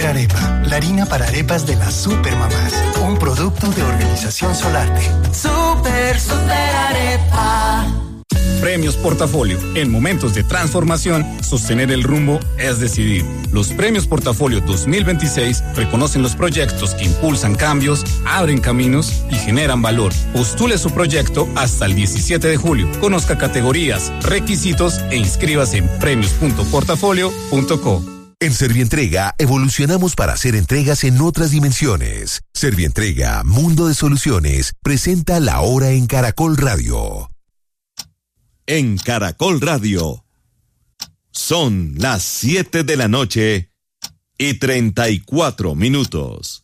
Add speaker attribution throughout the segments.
Speaker 1: Arepa, la harina para arepas de las supermamás. Un producto de Organización Solarte.
Speaker 2: Super Arepa.
Speaker 3: Premios Portafolio. En momentos de transformación, sostener el rumbo es decidir. Los Premios Portafolio 2026 reconocen los proyectos que impulsan cambios, abren caminos y generan valor. Postule su proyecto hasta el 17 de julio. Conozca categorías, requisitos e inscríbase en premios.portafolio.co.
Speaker 4: En Servientrega evolucionamos para hacer entregas en otras dimensiones. Servientrega, Mundo de Soluciones, presenta La Hora en Caracol Radio.
Speaker 5: En Caracol Radio. Son las 7 de la noche y 34 minutos.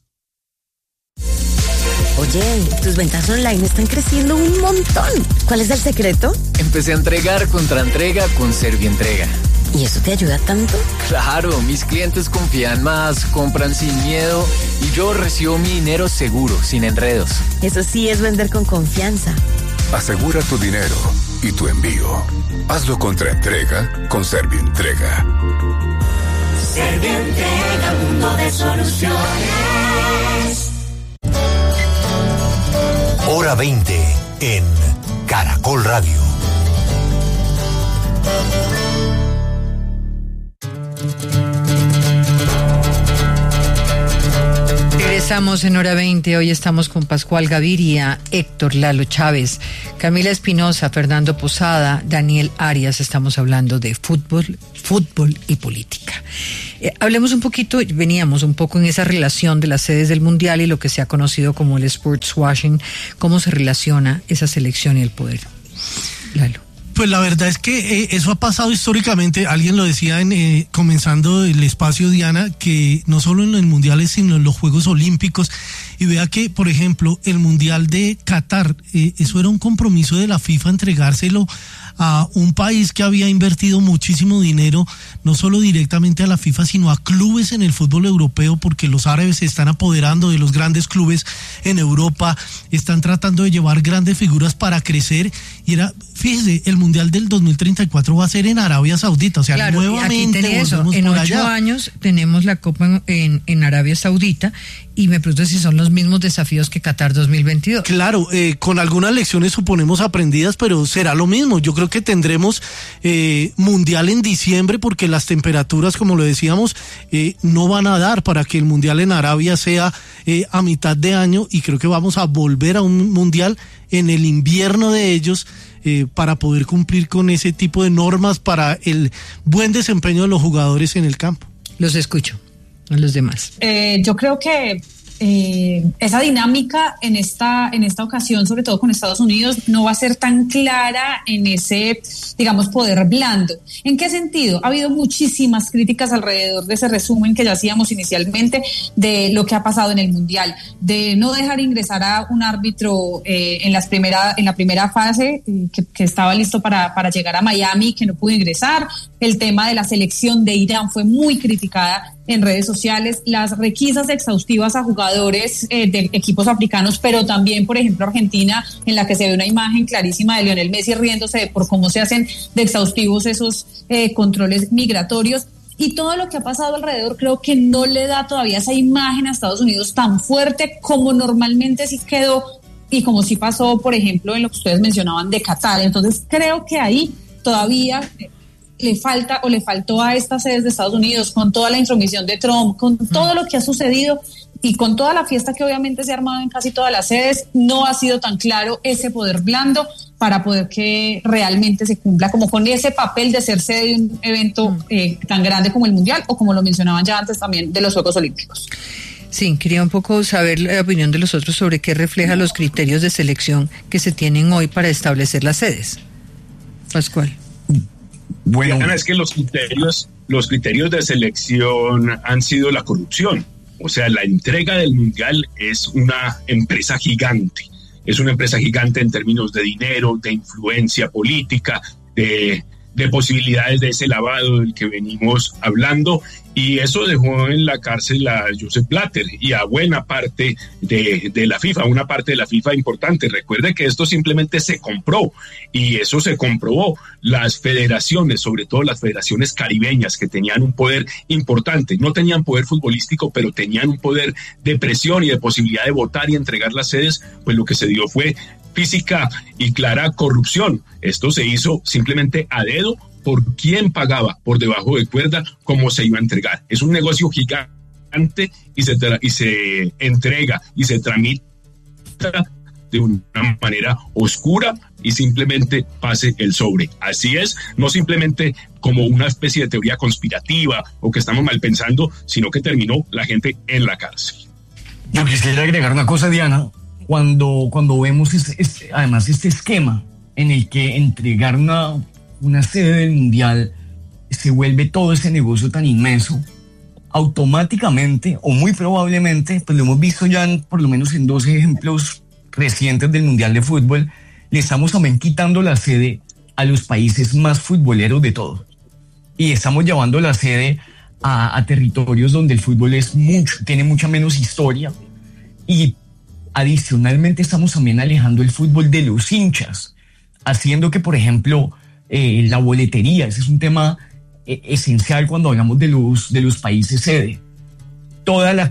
Speaker 6: Oye, tus ventas online están creciendo un montón. ¿Cuál es el secreto?
Speaker 7: Empecé a entregar contra entrega con Servientrega.
Speaker 6: ¿Y eso te ayuda tanto?
Speaker 7: Claro, mis clientes confían más, compran sin miedo y yo recibo mi dinero seguro, sin enredos.
Speaker 6: Eso sí es vender con confianza.
Speaker 8: Asegura tu dinero y tu envío. Hazlo contra entrega con Servientrega.
Speaker 2: Servientrega, mundo de soluciones.
Speaker 4: Hora 20 en Caracol Radio.
Speaker 9: Regresamos en Hora 20, hoy estamos con Pascual Gaviria, Héctor Lalo Chávez, Camila Espinosa, Fernando Posada, Daniel Arias, estamos hablando de fútbol y política. Hablemos un poquito, veníamos un poco en esa relación de las sedes del Mundial y lo que se ha conocido como el sports washing, cómo se relaciona esa selección y el poder. Lalo.
Speaker 10: Pues la verdad es que eso ha pasado históricamente, alguien lo decía comenzando el espacio, Diana, que no solo en los mundiales sino en los Juegos Olímpicos, y vea que, por ejemplo, el Mundial de Qatar, eso era un compromiso de la FIFA entregárselo a un país que había invertido muchísimo dinero, no solo directamente a la FIFA, sino a clubes en el fútbol europeo, porque los árabes se están apoderando de los grandes clubes en Europa, están tratando de llevar grandes figuras para crecer, y era, fíjese, el Mundial del 2034 va a ser en Arabia Saudita, o sea, claro, nuevamente volvemos
Speaker 9: en
Speaker 10: por
Speaker 9: 8
Speaker 10: allá.
Speaker 9: años tenemos la Copa en Arabia Saudita, y me pregunto si son los mismos desafíos que Qatar 2022.
Speaker 10: Claro, con algunas lecciones suponemos aprendidas, pero será lo mismo. Yo creo que tendremos Mundial en diciembre, porque las temperaturas, como lo decíamos, no van a dar para que el Mundial en Arabia sea a mitad de año, y creo que vamos a volver a un Mundial en el invierno de ellos, para poder cumplir con ese tipo de normas para el buen desempeño de los jugadores en el campo.
Speaker 9: Los escucho, a los demás.
Speaker 11: Yo creo que esa dinámica en esta ocasión, sobre todo con Estados Unidos, no va a ser tan clara en ese, digamos, poder blando. ¿En qué sentido? Ha habido muchísimas críticas alrededor de ese resumen que ya hacíamos inicialmente de lo que ha pasado en el Mundial, de no dejar ingresar a un árbitro en la primera fase que estaba listo para llegar a Miami, que no pudo ingresar. El tema de la selección de Irán fue muy criticada en redes sociales, las requisas exhaustivas a jugadores de equipos africanos, pero también, por ejemplo, Argentina, en la que se ve una imagen clarísima de Lionel Messi riéndose por cómo se hacen de exhaustivos esos controles migratorios. Y todo lo que ha pasado alrededor creo que no le da todavía esa imagen a Estados Unidos tan fuerte como normalmente sí quedó y como sí pasó, por ejemplo, en lo que ustedes mencionaban de Qatar. Entonces creo que ahí todavía le faltó a estas sedes de Estados Unidos, con toda la intromisión de Trump, con todo lo que ha sucedido y con toda la fiesta que obviamente se ha armado en casi todas las sedes, no ha sido tan claro ese poder blando para poder que realmente se cumpla como con ese papel de ser sede de un evento tan grande como el Mundial, o como lo mencionaban ya antes también de los Juegos Olímpicos.
Speaker 9: Sí, quería un poco saber la opinión de los otros sobre qué refleja los criterios de selección que se tienen hoy para establecer las sedes. Pascual.
Speaker 12: Bueno, Ana, es que los criterios de selección han sido la corrupción. O sea, la entrega del Mundial es una empresa gigante. Es una empresa gigante en términos de dinero, de influencia política, de de posibilidades de ese lavado del que venimos hablando, y eso dejó en la cárcel a Joseph Blatter y a buena parte de la FIFA, una parte de la FIFA importante. Recuerde que esto simplemente se compró, y eso se comprobó. Las federaciones, sobre todo las federaciones caribeñas, que tenían un poder importante, no tenían poder futbolístico, pero tenían un poder de presión y de posibilidad de votar y entregar las sedes, pues lo que se dio fue física y clara corrupción. Esto se hizo simplemente a dedo por quién pagaba por debajo de cuerda, cómo se iba a entregar. Es un negocio gigante y se entrega y se tramita de una manera oscura y simplemente pase el sobre. Así es, no simplemente como una especie de teoría conspirativa o que estamos mal pensando, sino que terminó la gente en la cárcel.
Speaker 13: Yo quisiera agregar una cosa, Diana. Cuando vemos además este esquema en el que entregar una sede del Mundial se vuelve todo ese negocio tan inmenso, automáticamente o muy probablemente, pues lo hemos visto ya por lo menos en 2 ejemplos recientes del Mundial de Fútbol, le estamos también quitando la sede a los países más futboleros de todos. Y estamos llevando la sede a territorios donde el fútbol tiene mucha menos historia, y adicionalmente estamos también alejando el fútbol de los hinchas, haciendo que, por ejemplo, la boletería, ese es un tema esencial cuando hablamos de los países sede. Toda la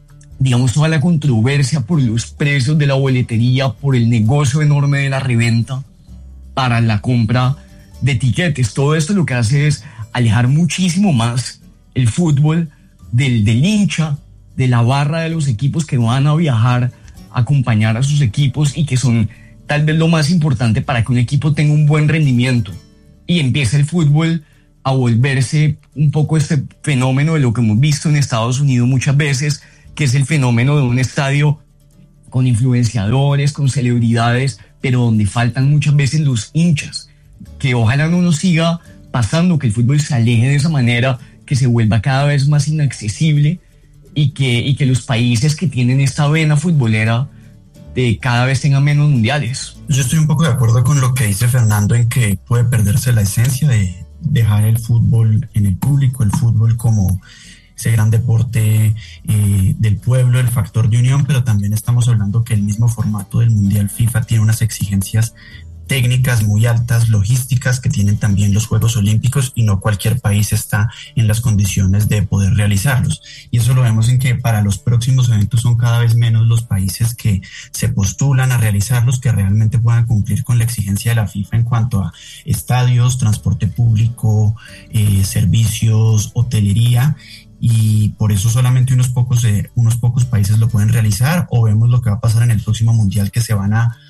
Speaker 13: controversia por los precios de la boletería, por el negocio enorme de la reventa para la compra de tiquetes, todo esto lo que hace es alejar muchísimo más el fútbol del hincha, de la barra de los equipos que van a viajar a acompañar a sus equipos y que son tal vez lo más importante para que un equipo tenga un buen rendimiento, y empieza el fútbol a volverse un poco este fenómeno de lo que hemos visto en Estados Unidos muchas veces, que es el fenómeno de un estadio con influenciadores, con celebridades, pero donde faltan muchas veces los hinchas, que ojalá no nos siga pasando, que el fútbol se aleje de esa manera, que se vuelva cada vez más inaccesible, y que los países que tienen esta vena futbolera cada vez tengan menos mundiales.
Speaker 14: Yo estoy un poco de acuerdo con lo que dice Fernando, en que puede perderse la esencia de dejar el fútbol en el público, el fútbol como ese gran deporte del pueblo, el factor de unión, pero también estamos hablando que el mismo formato del Mundial FIFA tiene unas exigencias técnicas muy altas, logísticas, que tienen también los Juegos Olímpicos, y no cualquier país está en las condiciones de poder realizarlos. Y eso lo vemos en que para los próximos eventos son cada vez menos los países que se postulan a realizarlos, que realmente puedan cumplir con la exigencia de la FIFA en cuanto a estadios, transporte público, servicios, hotelería, y por eso solamente unos pocos países lo pueden realizar. O vemos lo que va a pasar en el próximo Mundial, que se van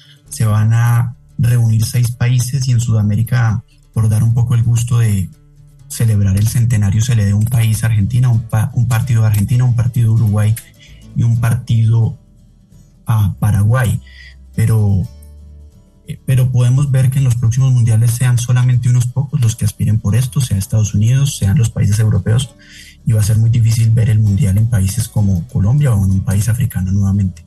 Speaker 14: a reunir 6 países, y en Sudamérica, por dar un poco el gusto de celebrar el centenario, se le dé un país a Argentina, un partido de Argentina, un partido de Uruguay y un partido a Paraguay. Pero podemos ver que en los próximos mundiales sean solamente unos pocos los que aspiren por esto, sea Estados Unidos, sean los países europeos, y va a ser muy difícil ver el mundial en países como Colombia o en un país africano nuevamente.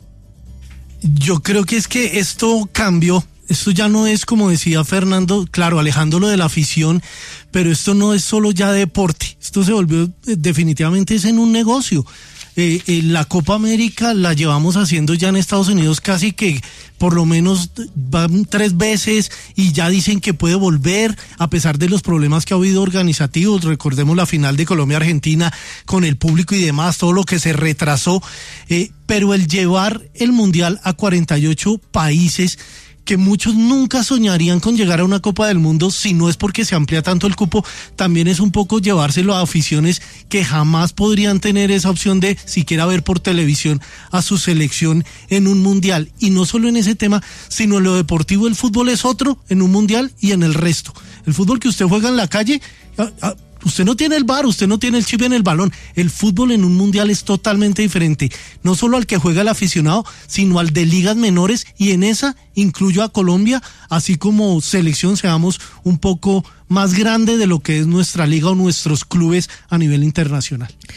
Speaker 10: Yo creo que es que esto cambió. Esto ya no es, como decía Fernando, claro, alejándolo de la afición, pero esto no es solo ya deporte. Esto se volvió definitivamente es en un negocio. La Copa América la llevamos haciendo ya en Estados Unidos casi que por lo menos van 3 veces, y ya dicen que puede volver a pesar de los problemas que ha habido organizativos. Recordemos la final de Colombia-Argentina con el público y demás, todo lo que se retrasó, pero el llevar el Mundial a 48 países, que muchos nunca soñarían con llegar a una Copa del Mundo si no es porque se amplía tanto el cupo, también es un poco llevárselo a aficiones que jamás podrían tener esa opción de siquiera ver por televisión a su selección en un mundial. Y no solo en ese tema, sino en lo deportivo. El fútbol es otro en un mundial y en el resto. El fútbol que usted juega en la calle, usted no tiene el VAR, usted no tiene el chip en el balón. El fútbol en un mundial es totalmente diferente, no solo al que juega el aficionado, sino al de ligas menores, y en esa incluyo a Colombia, así como selección seamos un poco más grande de lo que es nuestra liga o nuestros clubes a nivel internacional.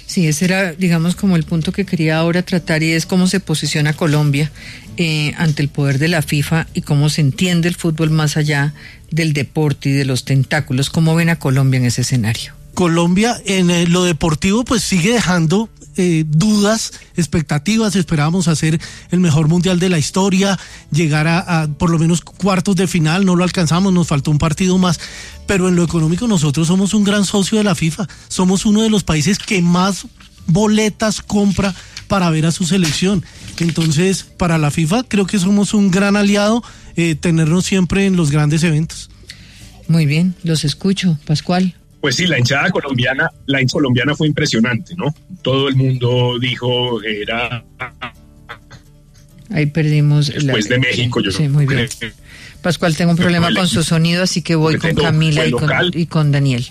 Speaker 9: Sí, ese era, digamos, como el punto que quería ahora tratar, y es cómo se posiciona Colombia ante el poder de la FIFA y cómo se entiende el fútbol más allá del deporte y de los tentáculos. ¿Cómo ven a Colombia en ese escenario?
Speaker 10: Colombia en lo deportivo pues sigue dejando dudas, expectativas. Esperábamos hacer el mejor mundial de la historia, llegar a por lo menos cuartos de final, no lo alcanzamos, nos faltó un partido más, pero en lo económico nosotros somos un gran socio de la FIFA, somos uno de los países que más boletas compra para ver a su selección. Entonces, para la FIFA creo que somos un gran aliado, tenernos siempre en los grandes eventos.
Speaker 9: Muy bien, los escucho, Pascual.
Speaker 12: Pues sí, la hinchada colombiana fue impresionante, ¿no? Todo el mundo dijo, era...
Speaker 9: Ahí perdimos...
Speaker 12: Después de México, yo
Speaker 9: sí, muy bien. Pascual, tengo un problema con su sonido, así que voy con Camila y con Daniel.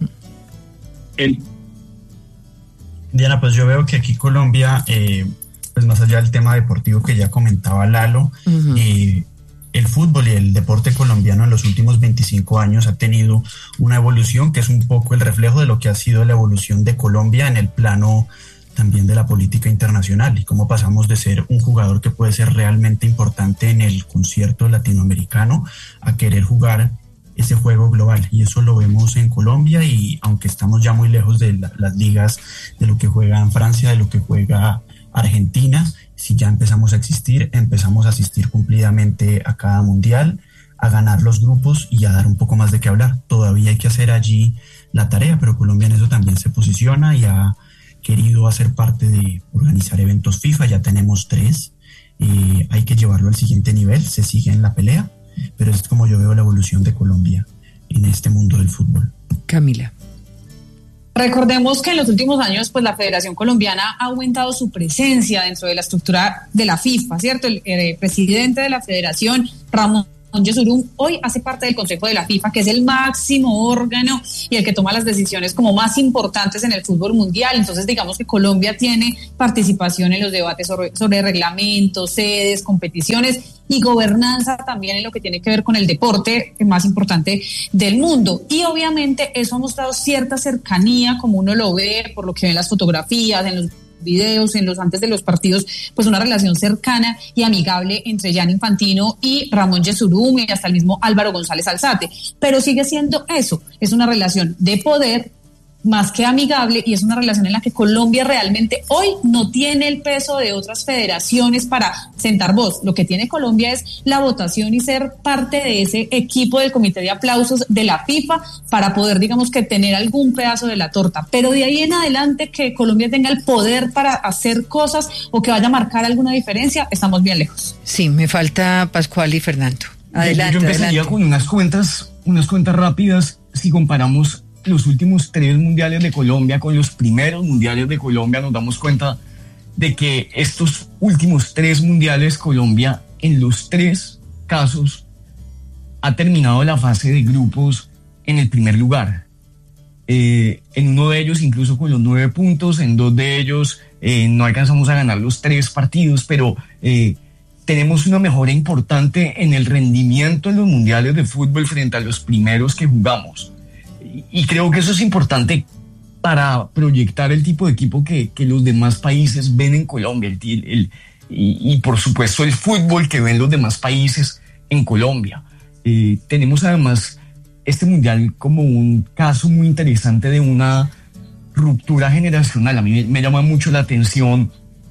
Speaker 14: Diana, pues yo veo que aquí Colombia, pues más allá del tema deportivo que ya comentaba Lalo, el fútbol y el deporte colombiano en los últimos 25 años ha tenido una evolución que es un poco el reflejo de lo que ha sido la evolución de Colombia en el plano también de la política internacional, y cómo pasamos de ser un jugador que puede ser realmente importante en el concierto latinoamericano a querer jugar ese juego global, y eso lo vemos en Colombia. Y aunque estamos ya muy lejos de las ligas, de lo que juega en Francia, de lo que juega Argentina, si ya empezamos a asistir cumplidamente a cada mundial, a ganar los grupos y a dar un poco más de qué hablar. Todavía hay que hacer allí la tarea, pero Colombia en eso también se posiciona y ha querido hacer parte de organizar eventos FIFA. Ya tenemos 3, hay que llevarlo al siguiente nivel, se sigue en la pelea, pero es como yo veo la evolución de Colombia en este mundo del fútbol.
Speaker 9: Camila.
Speaker 11: Recordemos que en los últimos años, pues la Federación Colombiana ha aumentado su presencia dentro de la estructura de la FIFA, ¿cierto? El presidente de la Federación, Ramón Yesurún, hoy hace parte del Consejo de la FIFA, que es el máximo órgano y el que toma las decisiones como más importantes en el fútbol mundial. Entonces, digamos que Colombia tiene participación en los debates sobre reglamentos, sedes, competiciones y gobernanza también en lo que tiene que ver con el deporte más importante del mundo. Y obviamente eso ha mostrado cierta cercanía, como uno lo ve por lo que ven las fotografías, en los videos, antes de los partidos, pues una relación cercana y amigable entre Gianni Infantino y Ramón Yesurún y hasta el mismo Álvaro González Alzate. Pero sigue siendo eso, es una relación de poder más que amigable, y es una relación en la que Colombia realmente hoy no tiene el peso de otras federaciones para sentar voz. Lo que tiene Colombia es la votación y ser parte de ese equipo del comité de aplausos de la FIFA para poder, digamos, que tener algún pedazo de la torta. Pero de ahí en adelante que Colombia tenga el poder para hacer cosas o que vaya a marcar alguna diferencia, estamos bien lejos.
Speaker 9: Sí, me falta Pascual y Fernando. Adelante.
Speaker 13: Yo empezaría con unas cuentas rápidas. Si comparamos los últimos 3 mundiales de Colombia con los primeros mundiales de Colombia, nos damos cuenta de que estos últimos 3 mundiales Colombia, en los 3 casos, ha terminado la fase de grupos en el primer lugar. En uno de ellos incluso con los 9 puntos, en 2 de ellos no alcanzamos a ganar los 3 partidos, pero tenemos una mejora importante en el rendimiento en los mundiales de fútbol frente a los primeros que jugamos. Y creo que eso es importante para proyectar el tipo de equipo que los demás países ven en Colombia y por supuesto el fútbol que ven los demás países en Colombia. Tenemos además este mundial como un caso muy interesante de una ruptura generacional. A mí me llama mucho la atención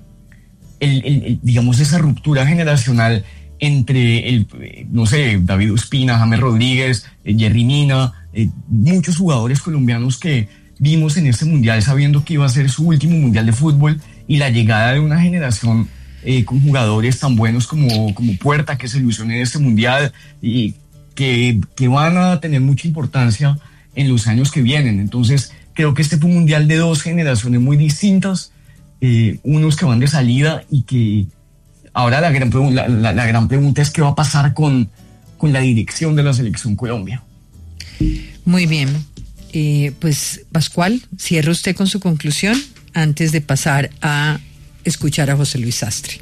Speaker 13: digamos esa ruptura generacional entre David Ospina, James Rodríguez, Jerry Mina, muchos jugadores colombianos que vimos en este mundial sabiendo que iba a ser su último mundial de fútbol, y la llegada de una generación con jugadores tan buenos como Puerta, que se ilusionó en este mundial y que van a tener mucha importancia en los años que vienen. Entonces creo que este fue un mundial de 2 generaciones muy distintas, unos que van de salida y que ahora la gran pregunta es qué va a pasar con la dirección de la Selección Colombia.
Speaker 9: Muy bien. Pues Pascual, cierra usted con su conclusión antes de pasar a escuchar a José Luis Sastre.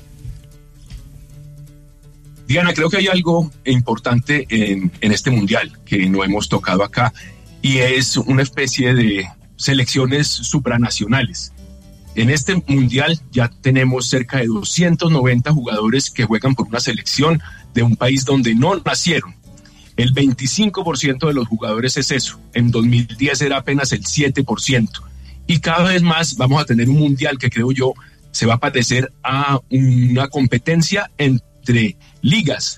Speaker 12: Diana, creo que hay algo importante en este mundial que no hemos tocado acá, y es una especie de selecciones supranacionales. En este mundial ya tenemos cerca de 290 jugadores que juegan por una selección de un país donde no nacieron. El 25% de los jugadores es eso. En 2010 era apenas el 7%. Y cada vez más vamos a tener un mundial que creo yo se va a parecer a una competencia entre ligas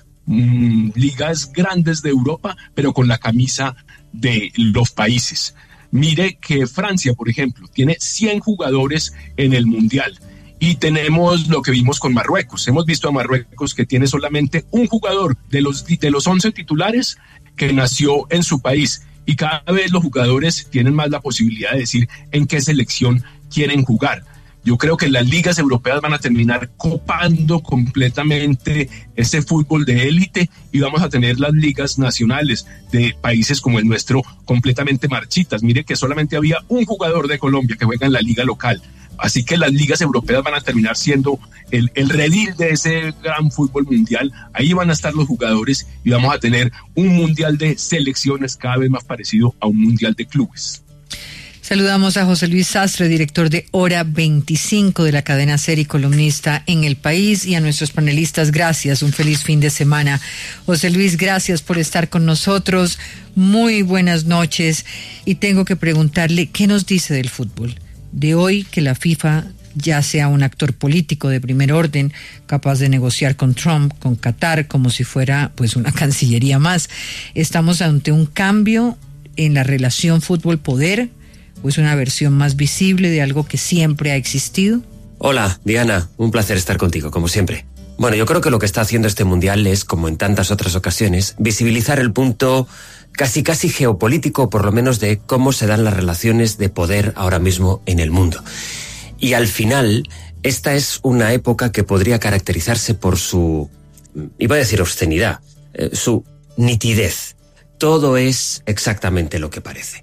Speaker 12: grandes de Europa, pero con la camisa de los países. Mire que Francia, por ejemplo, tiene 100 jugadores en el mundial. Y tenemos lo que vimos con Marruecos. Hemos visto a Marruecos que tiene solamente un jugador de los 11 titulares que nació en su país. Y cada vez los jugadores tienen más la posibilidad de decir en qué selección quieren jugar. Yo creo que las ligas europeas van a terminar copando completamente ese fútbol de élite y vamos a tener las ligas nacionales de países como el nuestro completamente marchitas. Mire que solamente había un jugador de Colombia que juega en la liga local. Así que las ligas europeas van a terminar siendo el redil de ese gran fútbol mundial. Ahí van a estar los jugadores y vamos a tener un mundial de selecciones cada vez más parecido a un mundial de clubes.
Speaker 9: Saludamos a José Luis Sastre, director de Hora 25 de la cadena SER y columnista en El País, y a nuestros panelistas, gracias, un feliz fin de semana. José Luis, gracias por estar con nosotros, muy buenas noches, y tengo que preguntarle, ¿qué nos dice del fútbol? De hoy que la FIFA ya sea un actor político de primer orden, capaz de negociar con Trump, con Qatar, como si fuera pues una cancillería más. ¿Estamos ante un cambio en la relación fútbol-poder? ¿O es una versión más visible de algo que siempre ha existido?
Speaker 15: Hola, Diana, un placer estar contigo, como siempre. Bueno, yo creo que lo que está haciendo este mundial es, como en tantas otras ocasiones, visibilizar el punto casi geopolítico, por lo menos de cómo se dan las relaciones de poder ahora mismo en el mundo. Y al final, esta es una época que podría caracterizarse por su, iba a decir obscenidad, su nitidez. Todo es exactamente lo que parece.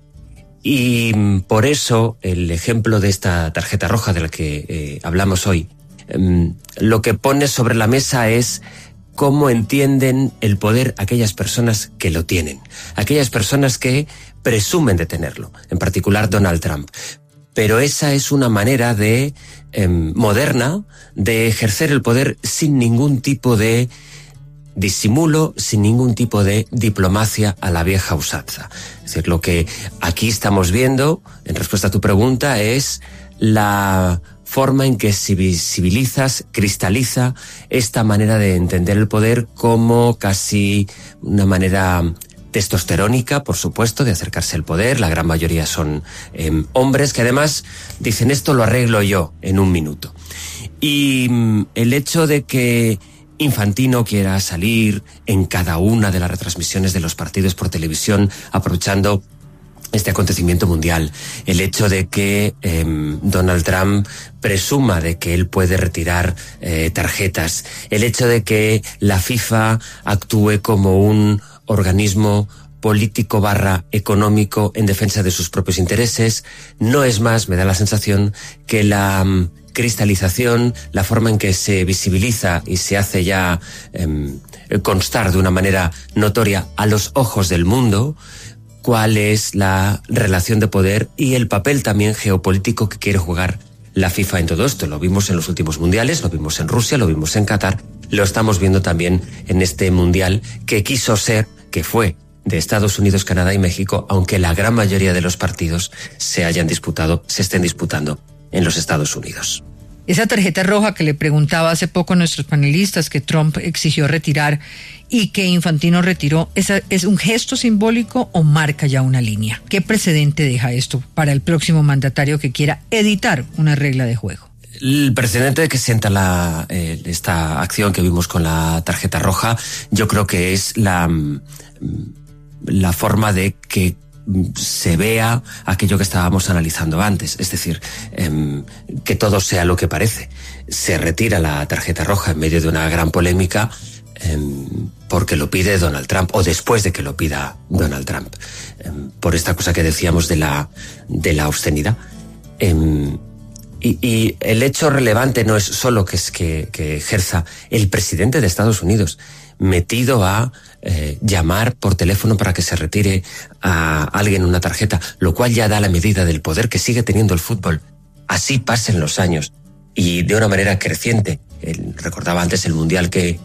Speaker 15: Y por eso el ejemplo de esta tarjeta roja de la que hablamos hoy, lo que pone sobre la mesa es cómo entienden el poder aquellas personas que lo tienen, aquellas personas que presumen de tenerlo, en particular Donald Trump. Pero esa es una manera de moderna de ejercer el poder sin ningún tipo de disimulo, sin ningún tipo de diplomacia a la vieja usanza. Es decir, lo que aquí estamos viendo, en respuesta a tu pregunta, es la forma en que se visibilizas, cristaliza esta manera de entender el poder como casi una manera testosterónica, por supuesto, de acercarse al poder. La gran mayoría son hombres que además dicen esto lo arreglo yo en un minuto. Y el hecho de que Infantino quiera salir en cada una de las retransmisiones de los partidos por televisión aprovechando este acontecimiento mundial, el hecho de que Donald Trump presuma de que él puede retirar tarjetas, el hecho de que la FIFA actúe como un organismo político / económico en defensa de sus propios intereses, no es más, me da la sensación, que la cristalización, la forma en que se visibiliza y se hace ya constar de una manera notoria a los ojos del mundo cuál es la relación de poder y el papel también geopolítico que quiere jugar la FIFA en todo esto. Lo vimos en los últimos mundiales, lo vimos en Rusia, lo vimos en Qatar, lo estamos viendo también en este mundial que quiso ser, que fue de Estados Unidos, Canadá y México, aunque la gran mayoría de los partidos se estén disputando en los Estados Unidos.
Speaker 9: Esa tarjeta roja que le preguntaba hace poco a nuestros panelistas que Trump exigió retirar y que Infantino retiró, ¿es un gesto simbólico o marca ya una línea? ¿Qué precedente deja esto para el próximo mandatario que quiera editar una regla de juego?
Speaker 15: El precedente de que sienta esta acción que vimos con la tarjeta roja, yo creo que es la forma de que se vea aquello que estábamos analizando antes, es decir, que todo sea lo que parece. Se retira la tarjeta roja en medio de una gran polémica porque lo pide Donald Trump, o después de que lo pida Donald Trump, por esta cosa que decíamos de la obscenidad. Y el hecho relevante no es solo que ejerza el presidente de Estados Unidos metido a llamar por teléfono para que se retire a alguien una tarjeta, lo cual ya da la medida del poder que sigue teniendo el fútbol así pasen los años y de una manera creciente. Recordaba antes el Mundial que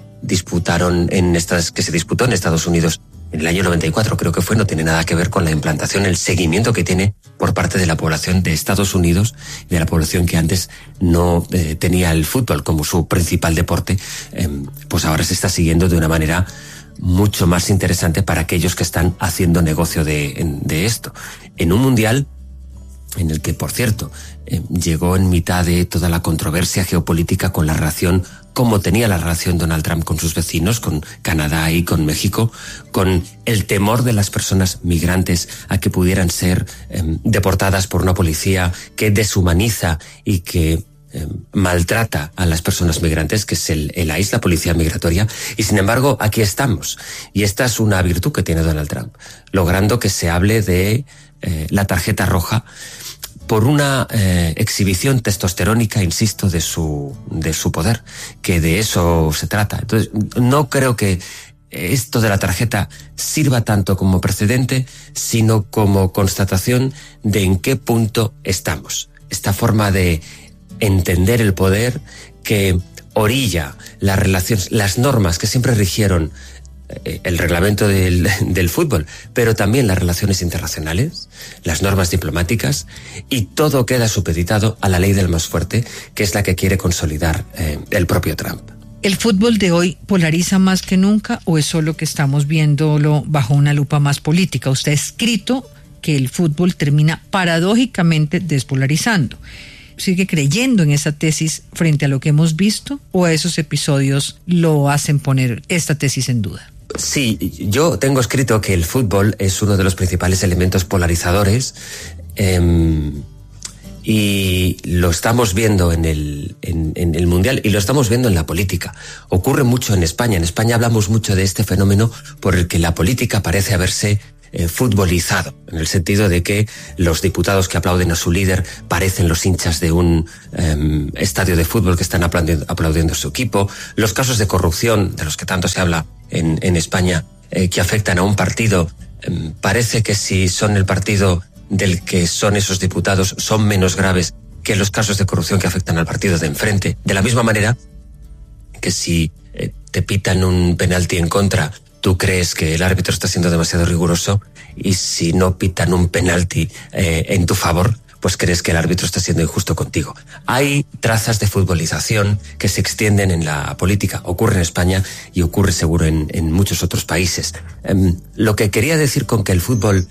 Speaker 15: se disputó en Estados Unidos en el año 94, creo que fue, no tiene nada que ver con la implantación, el seguimiento que tiene por parte de la población de Estados Unidos, de la población que antes no tenía el fútbol como su principal deporte, pues ahora se está siguiendo de una manera mucho más interesante para aquellos que están haciendo negocio de esto. En un mundial en el que, por cierto, llegó en mitad de toda la controversia geopolítica con la relación, cómo tenía la relación Donald Trump con sus vecinos, con Canadá y con México, con el temor de las personas migrantes a que pudieran ser deportadas por una policía que deshumaniza y que maltrata a las personas migrantes, que es el ICE, la policía migratoria, y sin embargo aquí estamos. Y esta es una virtud que tiene Donald Trump, logrando que se hable de la tarjeta roja por una exhibición testosterónica, insisto, de su poder, que de eso se trata. Entonces, no creo que esto de la tarjeta sirva tanto como precedente, sino como constatación de en qué punto estamos. Esta forma de entender el poder que orilla las relaciones, las normas que siempre rigieron el reglamento del fútbol, pero también las relaciones internacionales, las normas diplomáticas, y todo queda supeditado a la ley del más fuerte, que es la que quiere consolidar el propio Trump.
Speaker 9: ¿El fútbol de hoy polariza más que nunca o es solo que estamos viéndolo bajo una lupa más política? Usted ha escrito que el fútbol termina paradójicamente despolarizando. ¿Sigue creyendo en esa tesis frente a lo que hemos visto o esos episodios lo hacen poner esta tesis en duda?
Speaker 15: Sí, yo tengo escrito que el fútbol es uno de los principales elementos polarizadores y lo estamos viendo en el Mundial y lo estamos viendo en la política. Ocurre mucho en España. En España hablamos mucho de este fenómeno por el que la política parece haberse futbolizado, en el sentido de que los diputados que aplauden a su líder parecen los hinchas de un estadio de fútbol que están aplaudiendo a su equipo. Los casos de corrupción, de los que tanto se habla en España, que afectan a un partido, parece que si son el partido del que son esos diputados, son menos graves que los casos de corrupción que afectan al partido de enfrente. De la misma manera que si te pitan un penalti en contra, tú crees que el árbitro está siendo demasiado riguroso, y si no pitan un penalti en tu favor, pues crees que el árbitro está siendo injusto contigo. Hay trazas de futbolización que se extienden en la política. Ocurre en España y ocurre seguro en muchos otros países. Lo que quería decir con que el fútbol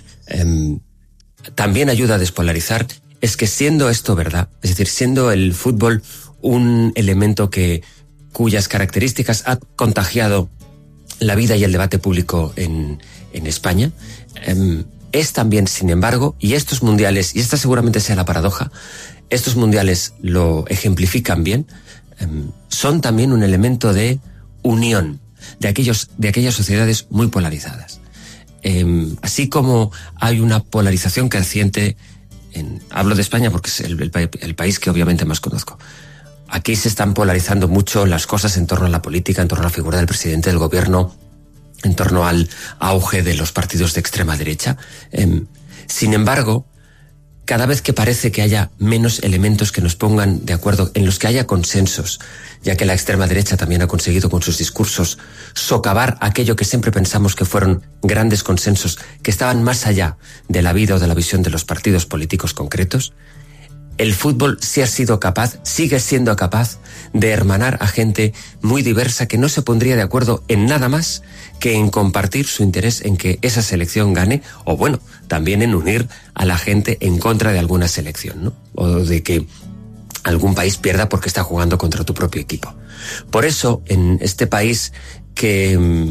Speaker 15: también ayuda a despolarizar es que, siendo esto verdad, es decir, siendo el fútbol un elemento cuyas características ha contagiado la vida y el debate público en España, es también, sin embargo, y estos mundiales, y esta seguramente sea la paradoja, estos mundiales lo ejemplifican bien, son también un elemento de unión de aquellas sociedades muy polarizadas. Así como hay una polarización creciente, hablo de España porque es el país que obviamente más conozco. Aquí se están polarizando mucho las cosas en torno a la política, en torno a la figura del presidente del gobierno, en torno al auge de los partidos de extrema derecha. Sin embargo, cada vez que parece que haya menos elementos que nos pongan de acuerdo, en los que haya consensos, ya que la extrema derecha también ha conseguido con sus discursos socavar aquello que siempre pensamos que fueron grandes consensos, que estaban más allá de la vida o de la visión de los partidos políticos concretos, el fútbol sí ha sido capaz, sigue siendo capaz de hermanar a gente muy diversa que no se pondría de acuerdo en nada más que en compartir su interés en que esa selección gane, o bueno, también en unir a la gente en contra de alguna selección, ¿no? O de que algún país pierda porque está jugando contra tu propio equipo. Por eso, en este país que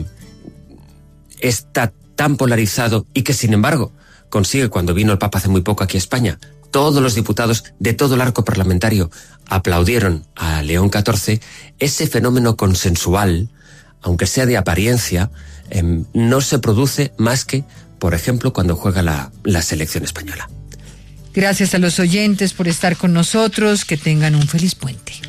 Speaker 15: está tan polarizado y que, sin embargo, consigue, cuando vino el Papa hace muy poco aquí a España, todos los diputados de todo el arco parlamentario aplaudieron a León XIV, ese fenómeno consensual, aunque sea de apariencia, no se produce más que, por ejemplo, cuando juega la selección española.
Speaker 9: Gracias a los oyentes por estar con nosotros. Que tengan un feliz puente.